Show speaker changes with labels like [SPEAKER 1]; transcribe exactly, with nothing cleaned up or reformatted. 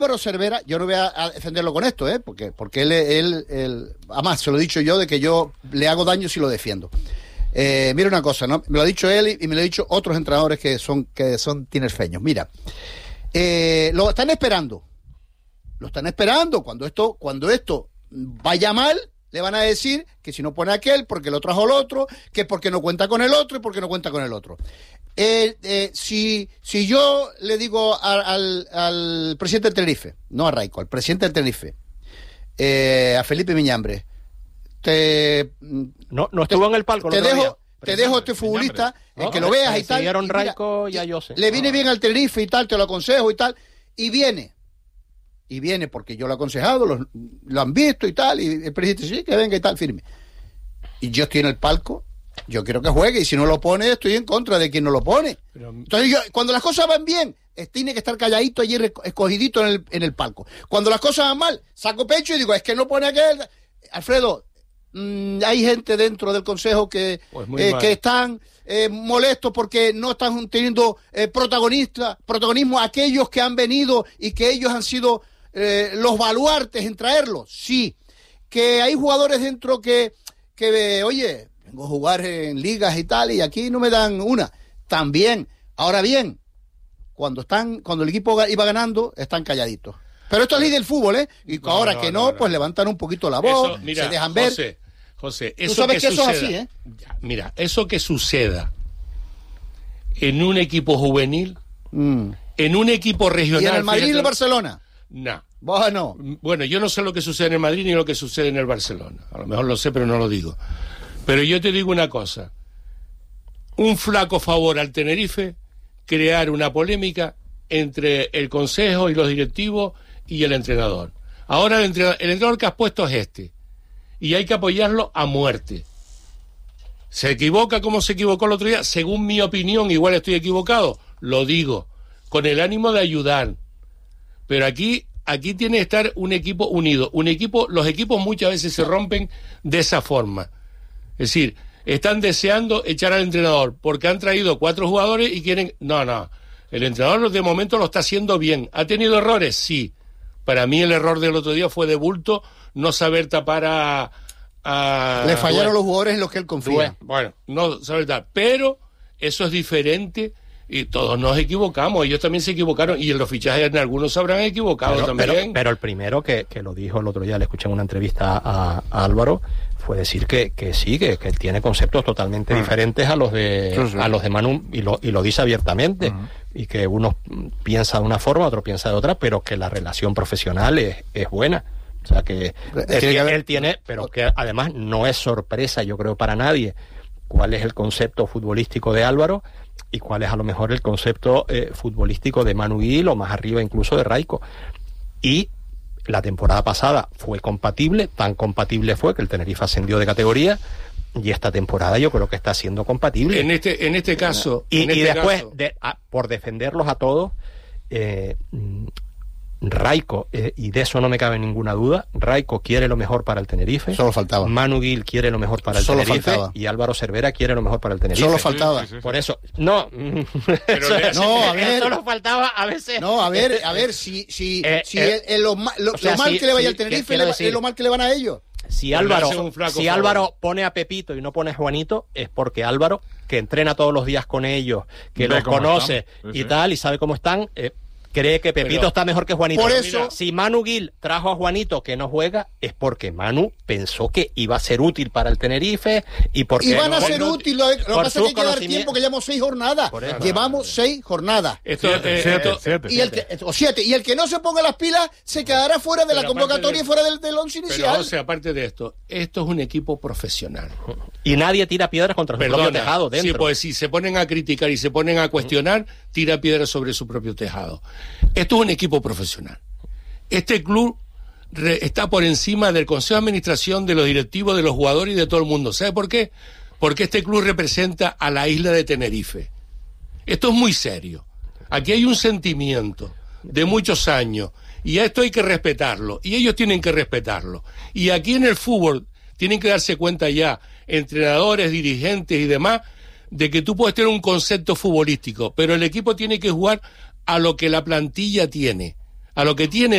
[SPEAKER 1] Pero Cervera, yo no voy a, a defenderlo con esto, ¿eh? Porque, porque él, él, él, además se lo he dicho yo de que yo le hago daño si lo defiendo. Eh, mira una cosa, ¿no? Me lo ha dicho él y me lo han dicho otros entrenadores que son, que son tinerfeños. Mira, eh, lo están esperando. Lo están esperando. Cuando esto, cuando esto vaya mal, le van a decir que si no pone aquel, porque lo trajo el otro, que porque no cuenta con el otro y porque no cuenta con el otro. Eh, eh, si, si yo le digo a, al, al presidente del Tenerife, no a Raico, al presidente del Tenerife, eh, a Felipe Miñambre, te
[SPEAKER 2] no, no estuvo
[SPEAKER 1] te,
[SPEAKER 2] en el palco
[SPEAKER 1] te dejo día. te dejo este futbolista eh, que lo veas y tal, y
[SPEAKER 2] Raico y a Jose.
[SPEAKER 1] Le viene bien al Tenerife y tal, te lo aconsejo y tal, y viene y viene porque yo lo he aconsejado, lo, lo han visto y tal, y el presidente sí, que venga y tal, firme, y yo estoy en el palco. Yo quiero que juegue, y si no lo pone, estoy en contra de quien no lo pone. Pero, entonces, yo, cuando las cosas van bien, tiene que estar calladito allí, escogidito en el, en el palco. Cuando las cosas van mal, saco pecho y digo, es que no pone aquel. Alfredo, mmm, hay gente dentro del consejo que, pues eh, que están eh, molestos porque no están teniendo eh, protagonista, protagonismo aquellos que han venido y que ellos han sido eh, los baluartes en traerlos. Sí, que hay jugadores dentro que, que eh, oye, vengo a jugar en ligas y tal, y aquí no me dan una. También, ahora bien, cuando están, cuando el equipo iba ganando, están calladitos. Pero esto es ley del fútbol, ¿eh? Y no, ahora no, que no, no, pues no. levantan un poquito la voz, eso, mira, se dejan ver.
[SPEAKER 3] José, José, eso
[SPEAKER 1] Tú sabes
[SPEAKER 3] que,
[SPEAKER 1] que
[SPEAKER 3] suceda,
[SPEAKER 1] eso es así, ¿eh?
[SPEAKER 3] Mira, eso que suceda en un equipo juvenil, mm. en un equipo regional.
[SPEAKER 1] ¿Y en el Madrid
[SPEAKER 3] fíjate,
[SPEAKER 1] y el Barcelona?
[SPEAKER 3] No.
[SPEAKER 1] Bueno.
[SPEAKER 3] Bueno, yo no sé lo que sucede en el Madrid ni lo que sucede en el Barcelona. A lo mejor lo sé, pero no lo digo. Pero yo te digo una cosa. Un flaco favor al Tenerife crear una polémica entre el consejo y los directivos y el entrenador. Ahora el entrenador, el entrenador que has puesto es este. Y hay que apoyarlo a muerte. ¿Se equivoca como se equivocó el otro día? Según mi opinión, igual estoy equivocado. Lo digo, con el ánimo de ayudar. Pero aquí... Aquí tiene que estar un equipo unido. Un equipo, los equipos muchas veces se rompen de esa forma. Es decir, están deseando echar al entrenador porque han traído cuatro jugadores y quieren... No, no. El entrenador de momento lo está haciendo bien. ¿Ha tenido errores? Sí. Para mí el error del otro día fue de bulto no saber tapar a... a
[SPEAKER 1] Le fallaron Due. los jugadores en los que él confía.
[SPEAKER 3] Due. Bueno, no saber tapar. Pero eso es diferente... Y todos nos equivocamos, ellos también se equivocaron, y en los fichajes en algunos se habrán equivocado
[SPEAKER 2] pero,
[SPEAKER 3] también.
[SPEAKER 2] Pero, pero el primero que, que lo dijo el otro día, le escuché en una entrevista a, a Álvaro, fue decir que, que sí, que, que tiene conceptos totalmente uh-huh. diferentes a los de sí, sí. a los de Manu, y lo, y lo dice abiertamente, uh-huh. y que uno piensa de una forma, otro piensa de otra, pero que la relación profesional es, es buena. O sea que, es que haber... él tiene, pero que además no es sorpresa, yo creo, para nadie, cuál es el concepto futbolístico de Álvaro y cuál es a lo mejor el concepto eh, futbolístico de Manu Guil o más arriba incluso de Raico. Y la temporada pasada fue compatible, tan compatible fue que el Tenerife ascendió de categoría, y esta temporada yo creo que está siendo compatible.
[SPEAKER 3] En este en este caso...
[SPEAKER 2] Y,
[SPEAKER 3] en
[SPEAKER 2] y
[SPEAKER 3] este
[SPEAKER 2] después,
[SPEAKER 3] caso...
[SPEAKER 2] de, a, por defenderlos a todos, eh, Raico, eh, y de eso no me cabe ninguna duda, Raico quiere lo mejor para el Tenerife.
[SPEAKER 1] Solo faltaba.
[SPEAKER 2] Manu Guil quiere lo mejor para el
[SPEAKER 1] Solo
[SPEAKER 2] Tenerife.
[SPEAKER 1] Faltaba.
[SPEAKER 2] Y Álvaro Cervera quiere lo mejor para el Tenerife.
[SPEAKER 1] Solo faltaba.
[SPEAKER 2] Sí, sí, sí. Por eso, no.
[SPEAKER 3] Pero
[SPEAKER 2] eso,
[SPEAKER 1] no, a ver.
[SPEAKER 2] Solo faltaba a veces.
[SPEAKER 1] No, a ver, a ver, si, si, eh, si
[SPEAKER 2] eh,
[SPEAKER 1] el, el, lo, lo, o sea, lo mal si, que le vaya si, al Tenerife le, es lo mal que le van a ellos.
[SPEAKER 2] Si Álvaro, si Álvaro pone a Pepito y no pone a Juanito, es porque Álvaro, que entrena todos los días con ellos, que los conoce sí, y sí. tal, y sabe cómo están, eh, cree que Pepito pero, está mejor que Juanito.
[SPEAKER 1] Por eso,
[SPEAKER 2] mira, si Manu Guil trajo a Juanito que no juega, es porque Manu pensó que iba a ser útil para el Tenerife y porque...
[SPEAKER 1] Y van
[SPEAKER 2] no,
[SPEAKER 1] a ser
[SPEAKER 2] no,
[SPEAKER 1] útil, lo, lo que pasa es que hay que dar tiempo, que llevamos seis jornadas. Llevamos seis jornadas.
[SPEAKER 3] Esto, siete, eh, siete,
[SPEAKER 1] siete, y el que, o siete. Y el que no se ponga las pilas se quedará fuera de pero la convocatoria y fuera del, del once inicial.
[SPEAKER 3] Pero, o sea, aparte de esto, esto es un equipo profesional.
[SPEAKER 2] Y nadie tira piedras contra su Perdona, propio tejado dentro.
[SPEAKER 3] Sí, pues si se ponen a criticar y se ponen a cuestionar, tira piedras sobre su propio tejado. Esto es un equipo profesional. Este club re, está por encima del Consejo de Administración, de los directivos, de los jugadores y de todo el mundo. ¿Sabe por qué? Porque este club representa a la isla de Tenerife. Esto es muy serio. Aquí hay un sentimiento de muchos años y a esto hay que respetarlo y ellos tienen que respetarlo. Y aquí en el fútbol tienen que darse cuenta ya, entrenadores, dirigentes y demás, de que tú puedes tener un concepto futbolístico, pero el equipo tiene que jugar a lo que la plantilla tiene, a lo que tiene